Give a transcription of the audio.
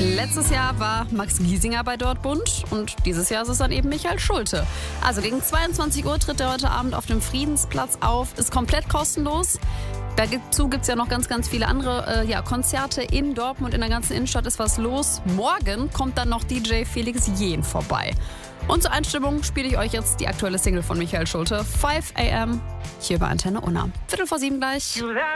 Letztes Jahr war Max Giesinger bei Dortmund und dieses Jahr ist es dann eben Michael Schulte. Also gegen 22 Uhr tritt er heute Abend auf dem Friedensplatz auf, ist komplett kostenlos. Dazu gibt es ja noch ganz, ganz viele andere Konzerte in Dortmund, in der ganzen Innenstadt ist was los. Morgen kommt dann noch DJ Felix Jähn vorbei. Und zur Einstimmung spiele ich euch jetzt die aktuelle Single von Michael Schulte, 5 AM, hier bei Antenne Unna. 6:45 gleich.